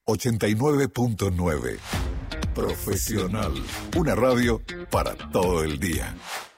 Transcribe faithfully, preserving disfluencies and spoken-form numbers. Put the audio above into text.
ochenta y nueve punto nueve. Profesional. Una radio para todo el día.